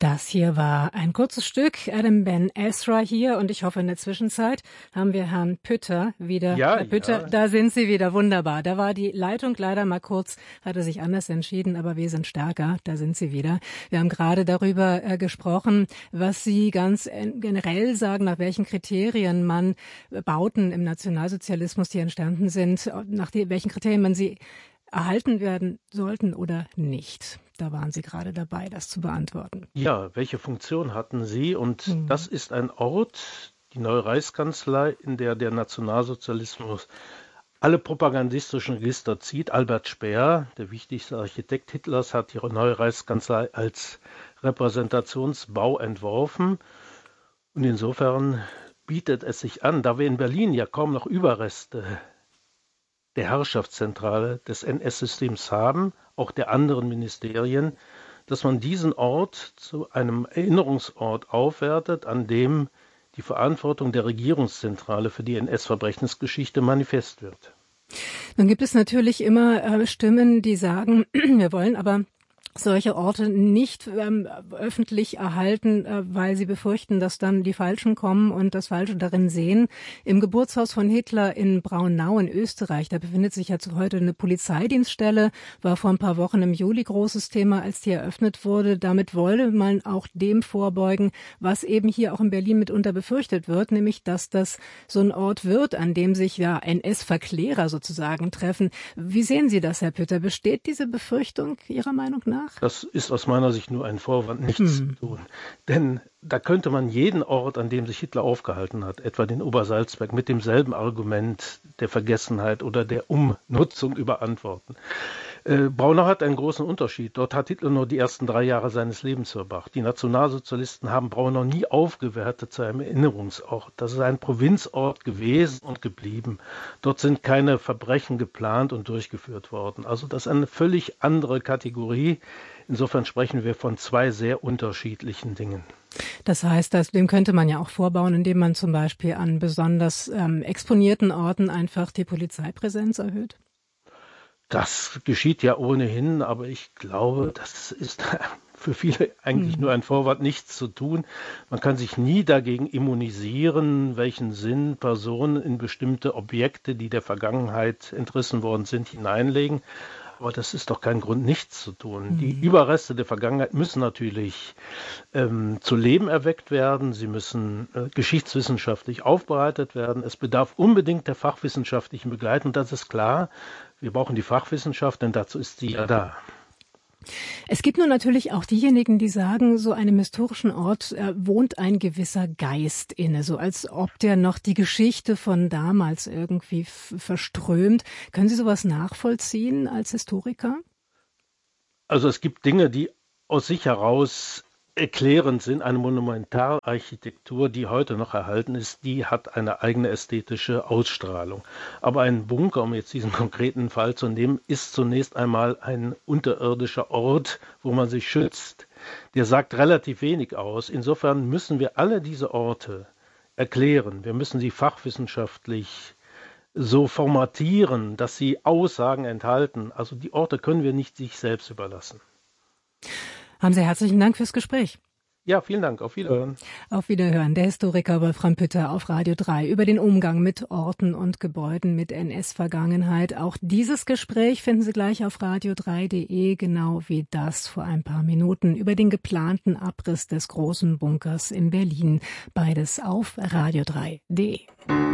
Das hier war ein kurzes Stück, Adam Ben Ezra hier, und ich hoffe, in der Zwischenzeit haben wir Herrn Pütter wieder. Ja, Herr Pütter, ja. Da sind Sie wieder, wunderbar. Da war die Leitung leider mal kurz, hatte sich anders entschieden, aber wir sind stärker, da sind Sie wieder. Wir haben gerade darüber gesprochen, was Sie ganz generell sagen, nach welchen Kriterien man Bauten im Nationalsozialismus, die entstanden sind, nach welchen Kriterien man sie erhalten werden sollten oder nicht. Da waren Sie gerade dabei, das zu beantworten. Ja, welche Funktion hatten sie? Und das ist ein Ort, die Neue Reichskanzlei, in der der Nationalsozialismus alle propagandistischen Register zieht. Albert Speer, der wichtigste Architekt Hitlers, hat die Neue Reichskanzlei als Repräsentationsbau entworfen. Und insofern bietet es sich an, da wir in Berlin ja kaum noch Überreste der Herrschaftszentrale des NS-Systems haben, auch der anderen Ministerien, dass man diesen Ort zu einem Erinnerungsort aufwertet, an dem die Verantwortung der Regierungszentrale für die NS-Verbrechensgeschichte manifest wird. Nun gibt es natürlich immer Stimmen, die sagen, wir wollen aber solche Orte nicht öffentlich erhalten, weil sie befürchten, dass dann die Falschen kommen und das Falsche darin sehen. Im Geburtshaus von Hitler in Braunau in Österreich, da befindet sich ja heute eine Polizeidienststelle, war vor ein paar Wochen im Juli großes Thema, als die eröffnet wurde. Damit wollte man auch dem vorbeugen, was eben hier auch in Berlin mitunter befürchtet wird, nämlich dass das so ein Ort wird, an dem sich ja NS-Verklärer sozusagen treffen. Wie sehen Sie das, Herr Pütter? Besteht diese Befürchtung Ihrer Meinung nach? Das ist aus meiner Sicht nur ein Vorwand, nichts zu tun. Denn da könnte man jeden Ort, an dem sich Hitler aufgehalten hat, etwa den Obersalzberg, mit demselben Argument der Vergessenheit oder der Umnutzung überantworten. Braunau hat einen großen Unterschied. Dort hat Hitler nur die ersten 3 Jahre seines Lebens verbracht. Die Nationalsozialisten haben Braunau nie aufgewertet zu einem Erinnerungsort. Das ist ein Provinzort gewesen und geblieben. Dort sind keine Verbrechen geplant und durchgeführt worden. Also das ist eine völlig andere Kategorie. Insofern sprechen wir von 2 sehr unterschiedlichen Dingen. Das heißt, dem könnte man ja auch vorbauen, indem man zum Beispiel an besonders exponierten Orten einfach die Polizeipräsenz erhöht? Das geschieht ja ohnehin, aber ich glaube, das ist für viele eigentlich nur ein Vorwand, nichts zu tun. Man kann sich nie dagegen immunisieren, welchen Sinn Personen in bestimmte Objekte, die der Vergangenheit entrissen worden sind, hineinlegen. Aber das ist doch kein Grund, nichts zu tun. Die Überreste der Vergangenheit müssen natürlich zu Leben erweckt werden. Sie müssen geschichtswissenschaftlich aufbereitet werden. Es bedarf unbedingt der fachwissenschaftlichen Begleitung. Das ist klar. Wir brauchen die Fachwissenschaft, denn dazu ist sie ja da. Es gibt nun natürlich auch diejenigen, die sagen, so einem historischen Ort wohnt ein gewisser Geist inne, so als ob der noch die Geschichte von damals irgendwie verströmt. Können Sie sowas nachvollziehen als Historiker? Also es gibt Dinge, die aus sich heraus erklärend sind. Eine Monumentalarchitektur, die heute noch erhalten ist, die hat eine eigene ästhetische Ausstrahlung. Aber ein Bunker, um jetzt diesen konkreten Fall zu nehmen, ist zunächst einmal ein unterirdischer Ort, wo man sich schützt. Der sagt relativ wenig aus. Insofern müssen wir alle diese Orte erklären. Wir müssen sie fachwissenschaftlich so formatieren, dass sie Aussagen enthalten. Also die Orte können wir nicht sich selbst überlassen. Haben Sie herzlichen Dank fürs Gespräch. Ja, vielen Dank. Auf Wiederhören. Auf Wiederhören. Der Historiker Wolfram Pütter auf Radio 3 über den Umgang mit Orten und Gebäuden mit NS-Vergangenheit. Auch dieses Gespräch finden Sie gleich auf radio3.de, genau wie das vor ein paar Minuten über den geplanten Abriss des großen Bunkers in Berlin. Beides auf radio3.de.